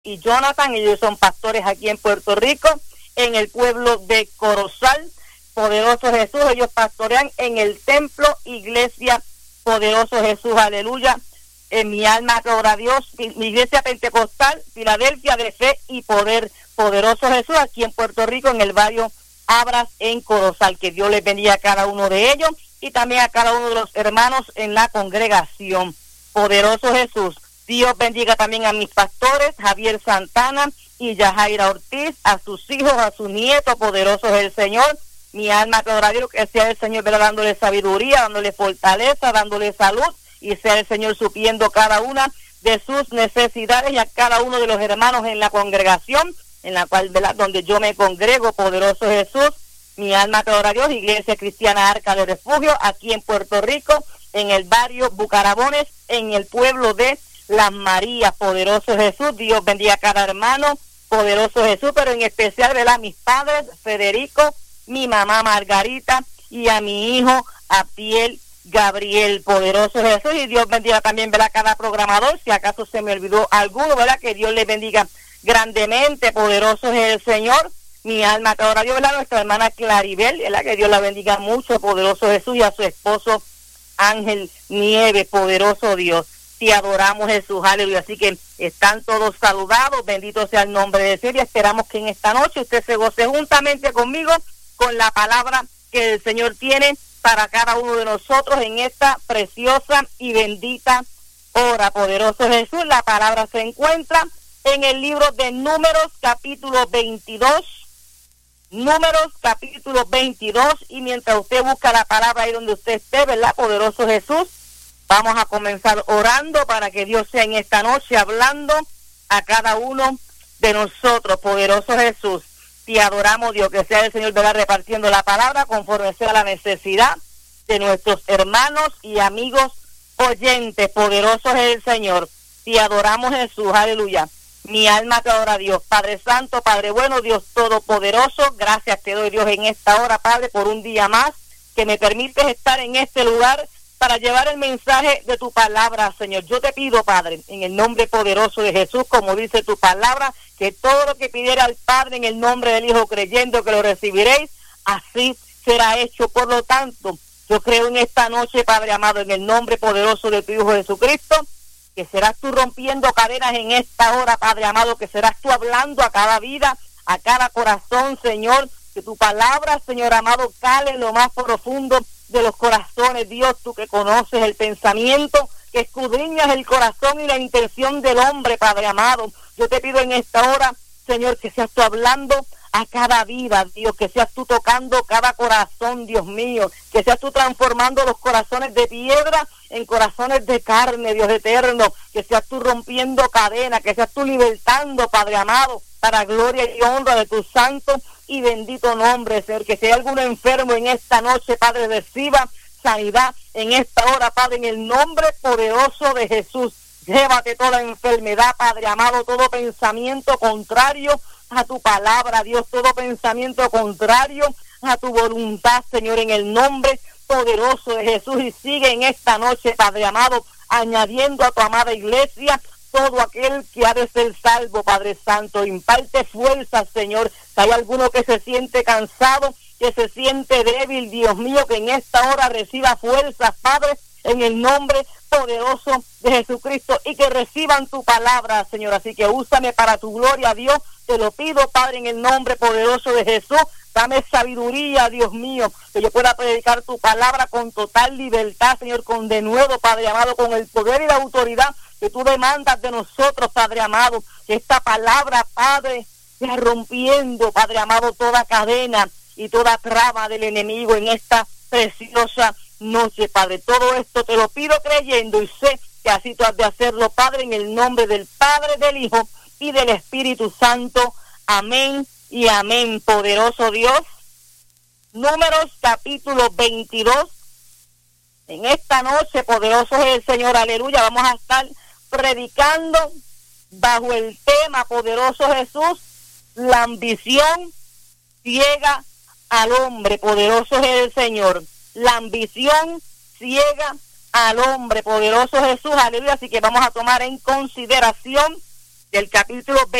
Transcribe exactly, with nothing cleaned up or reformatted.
y Jonathan. Ellos son pastores aquí en Puerto Rico, en el pueblo de Corozal. Poderoso Jesús, ellos pastorean en el templo Iglesia Poderoso Jesús, aleluya. En mi alma adora a Dios, mi iglesia pentecostal, Filadelfia de Fe y Poder. Poderoso Jesús, aquí en Puerto Rico, en el barrio Abras, en Corozal. Que Dios les bendiga a cada uno de ellos y también a cada uno de los hermanos en la congregación. Poderoso Jesús. Dios bendiga también a mis pastores, Javier Santana y Yajaira Ortiz, a sus hijos, a sus nietos. Poderoso es el Señor. Mi alma te adora a Dios, que sea el Señor ¿verdad? dándole sabiduría, dándole fortaleza, dándole salud, y sea el Señor supliendo cada una de sus necesidades y a cada uno de los hermanos en la congregación, en la cual, ¿verdad? donde yo me congrego. Poderoso Jesús. Mi alma te adora a Dios, Iglesia Cristiana Arca de Refugio, aquí en Puerto Rico, en el barrio Bucarabones, en el pueblo de Las Marías. Poderoso Jesús. Dios bendiga a cada hermano. Poderoso Jesús, pero en especial, ¿verdad? Mis padres, Federico, mi mamá Margarita y a mi hijo Abdiel Gabriel. Poderoso Jesús. Y Dios bendiga también, ¿verdad? Cada programador, si acaso se me olvidó alguno, ¿verdad? Que Dios les bendiga grandemente. Poderoso es el Señor. Mi alma te adora a Dios, ¿verdad? Nuestra hermana Claribel, ¿verdad? Que Dios la bendiga mucho. Poderoso Jesús. Y a su esposo Ángel Nieves. Poderoso Dios. Te adoramos, Jesús, aleluya. Así que están todos saludados, bendito sea el nombre de Dios, y esperamos que en esta noche usted se goce juntamente conmigo con la palabra que el Señor tiene para cada uno de nosotros en esta preciosa y bendita hora. Poderoso Jesús. La palabra se encuentra en el libro de Números, capítulo veintidós. Números, capítulo veintidós, y mientras usted busca la palabra ahí donde usted esté, ¿verdad? Poderoso Jesús. Vamos a comenzar orando para que Dios sea en esta noche hablando a cada uno de nosotros. Poderoso Jesús, te adoramos, Dios, que sea el Señor ¿verdad? repartiendo la palabra conforme sea la necesidad de nuestros hermanos y amigos oyentes. Poderoso es el Señor. Te adoramos, Jesús, aleluya. Mi alma te adora, Dios. Padre Santo, Padre bueno, Dios Todopoderoso, gracias te doy, Dios, en esta hora, Padre, por un día más que me permites estar en este lugar para llevar el mensaje de tu palabra, Señor. Yo te pido, Padre, en el nombre poderoso de Jesús, como dice tu palabra, que todo lo que pidiera al Padre en el nombre del Hijo, creyendo que lo recibiréis, así será hecho. Por lo tanto, yo creo en esta noche, Padre amado, en el nombre poderoso de tu Hijo Jesucristo, que serás tú rompiendo cadenas en esta hora, Padre amado, que serás tú hablando a cada vida, a cada corazón, Señor, que tu palabra, Señor amado, cale en lo más profundo de los corazones. Dios, tú que conoces el pensamiento, que escudriñas el corazón y la intención del hombre, Padre amado. Yo te pido en esta hora, Señor, que seas tú hablando a cada vida, Dios, que seas tú tocando cada corazón, Dios mío, que seas tú transformando los corazones de piedra en corazones de carne, Dios eterno, que seas tú rompiendo cadenas, que seas tú libertando, Padre amado, para gloria y honra de tu santo y bendito nombre, Señor. Que si hay algún enfermo en esta noche, Padre, reciba sanidad en esta hora, Padre, en el nombre poderoso de Jesús. Llévate toda enfermedad, Padre amado, todo pensamiento contrario a tu palabra, Dios, todo pensamiento contrario a tu voluntad, Señor, en el nombre poderoso de Jesús. Y sigue en esta noche, Padre amado, añadiendo a tu amada iglesia todo aquel que ha de ser salvo, Padre Santo. Imparte fuerza, Señor. Si hay alguno que se siente cansado, que se siente débil, Dios mío, que en esta hora reciba fuerzas, Padre, en el nombre poderoso de Jesucristo, y que reciban tu palabra, Señor. Así que úsame para tu gloria, Dios. Te lo pido, Padre, en el nombre poderoso de Jesús. Dame sabiduría, Dios mío, que yo pueda predicar tu palabra con total libertad, Señor, con denuedo, Padre amado, con el poder y la autoridad que tú demandas de nosotros, Padre amado. Que esta palabra, Padre, sea rompiendo, Padre amado, toda cadena y toda trama del enemigo en esta preciosa noche, Padre. Todo esto te lo pido creyendo y sé que así tú has de hacerlo, Padre, en el nombre del Padre, del Hijo y del Espíritu Santo. Amén y amén. Poderoso Dios. Números capítulo veintidós. En esta noche, poderoso es el Señor, aleluya. Vamos a estar predicando bajo el tema, poderoso Jesús, la ambición ciega al hombre. Poderoso es el Señor. La ambición ciega al hombre. Poderoso Jesús, aleluya. Así que vamos a tomar en consideración del capítulo